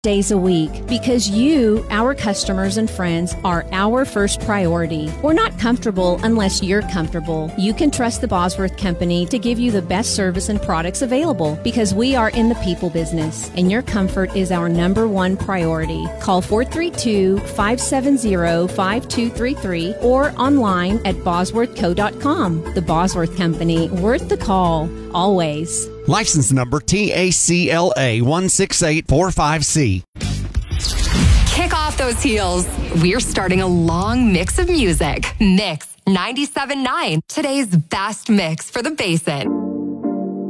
days a week because you, our customers and friends, are our first priority. We're not comfortable unless you're comfortable. You can trust the Bosworth Company to give you the best service and products available because we are in the people business and your comfort is our number one priority. Call 432-570-5233 or online at bosworthco.com. The Bosworth Company, worth the call, always. License number TACLA 16845C. Kick off those heels. We're starting a long mix of music. Mix 97.9, today's best mix for the Basin.